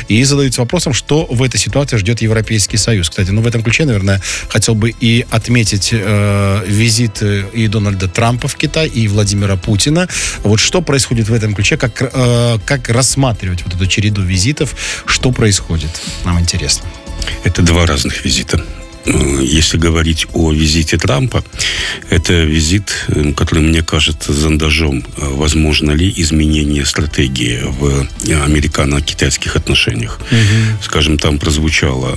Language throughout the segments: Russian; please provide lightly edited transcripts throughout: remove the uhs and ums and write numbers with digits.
и задаются вопросом, что в этой ситуации ждет Европейский Союз. Кстати, в этом ключе, наверное, хотел бы и отметить визит и Дональда Трампа в Китай, и Владимира Путина. Вот что происходит в этом ключе, как рассматривать вот эту череду визитов, что происходит, нам интересно. Это два разных визита. Если говорить о визите Трампа, это визит, который, мне кажется, зондажом, возможно ли изменение стратегии в американо-китайских отношениях. Скажем, там прозвучало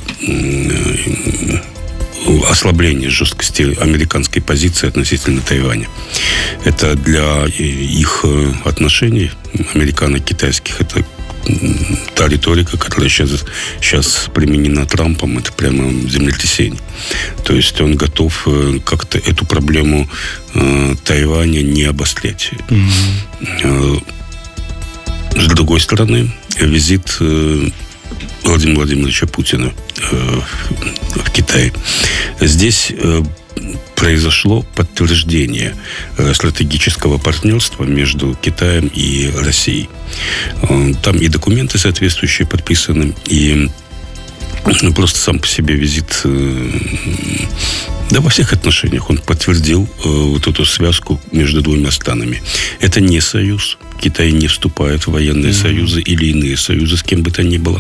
ослабление жесткости американской позиции относительно Тайваня. Это для их отношений американо-китайских, это та риторика, которая сейчас применена Трампом, это прямо землетрясение. То есть он готов как-то эту проблему Тайваня не обострять. С другой стороны, визит Владимира Владимировича Путина в Китай. Здесь произошло подтверждение стратегического партнерства между Китаем и Россией. Там и документы соответствующие подписаны, и просто сам по себе визит, да, во всех отношениях он подтвердил вот эту связку между двумя странами. Это не союз. Китай не вступает в военные союзы или иные союзы с кем бы то ни было.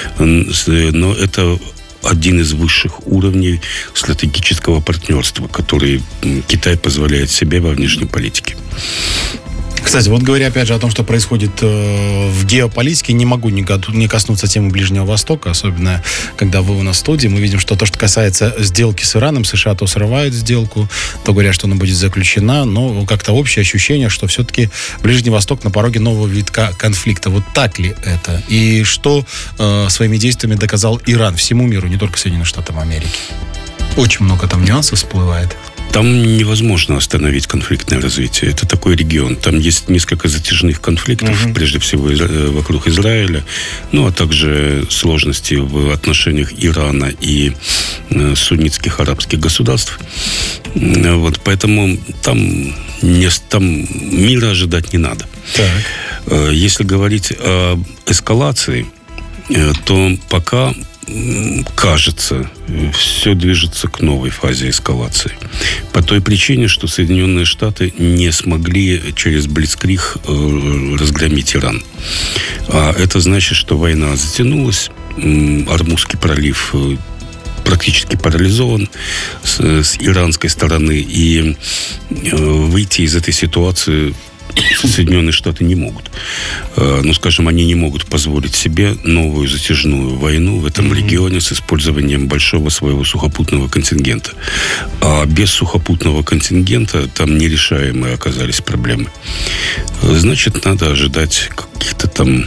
Но это один из высших уровней стратегического партнерства, который Китай позволяет себе во внешней политике. Кстати, вот говоря опять же о том, что происходит в геополитике, не могу не коснуться темы Ближнего Востока, особенно когда вы у нас в студии. Мы видим, что то, что касается сделки с Ираном, США то срывают сделку, то говорят, что она будет заключена, но как-то общее ощущение, что все-таки Ближний Восток на пороге нового витка конфликта. Вот так ли это? И что своими действиями доказал Иран всему миру, не только Соединенным Штатам Америки? Очень много там нюансов всплывает. Там невозможно остановить конфликтное развитие. Это такой регион. Там есть несколько затяжных конфликтов, прежде всего вокруг Израиля, ну, а также сложности в отношениях Ирана и суннитских арабских государств. Вот, поэтому там мира ожидать не надо. Так. Если говорить о эскалации, то пока кажется, все движется к новой фазе эскалации. По той причине, что Соединенные Штаты не смогли через блицкриг разгромить Иран. А это значит, что война затянулась, Ормузский пролив практически парализован с иранской стороны, и выйти из этой ситуации Соединенные Штаты не могут. Ну, скажем, они не могут позволить себе новую затяжную войну в этом регионе с использованием большого своего сухопутного контингента. А без сухопутного контингента там нерешаемые оказались проблемы. Значит, надо ожидать каких-то там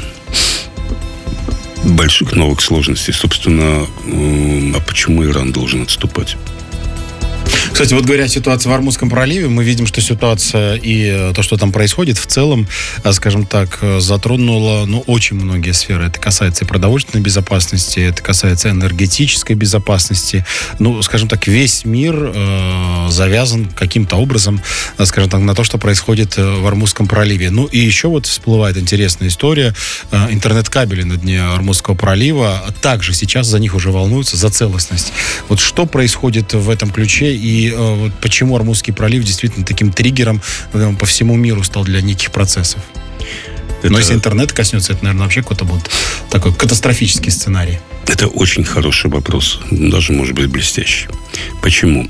больших новых сложностей. Собственно, а почему Иран должен отступать? Кстати, вот говоря о ситуации в Ормузском проливе, мы видим, что ситуация и то, что там происходит, в целом, скажем так, затронула, очень многие сферы. Это касается и продовольственной безопасности, это касается энергетической безопасности. Скажем так, весь мир завязан каким-то образом, скажем так, на то, что происходит в Ормузском проливе. И еще вот всплывает интересная история. Интернет-кабели на дне Ормузского пролива также сейчас за них уже волнуются, за целостность. Вот что происходит в этом ключе и почему Ормузский пролив действительно таким триггером по всему миру стал для неких процессов? Но если интернет коснется, это, наверное, вообще какой-то будет такой катастрофический сценарий. Это очень хороший вопрос, даже, может быть, блестящий. Почему?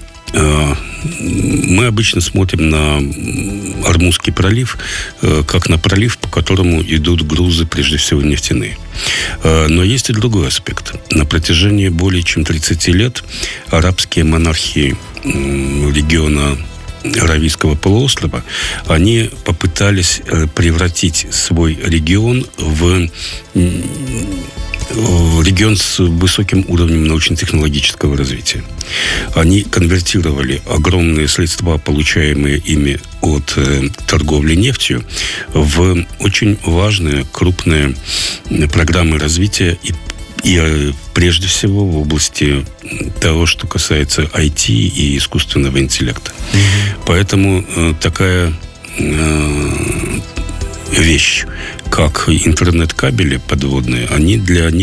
Мы обычно смотрим на Ормузский пролив как на пролив, по которому идут грузы, прежде всего, нефтяные. Но есть и другой аспект. На протяжении более чем 30 лет арабские монархии региона Аравийского полуострова, они попытались превратить свой регион в регион с высоким уровнем научно-технологического развития. Они конвертировали огромные средства, получаемые ими от торговли нефтью, в очень важные, крупные программы развития и прежде всего в области того, что касается IT и искусственного интеллекта. Поэтому такая вещь, как интернет-кабели подводные, они для них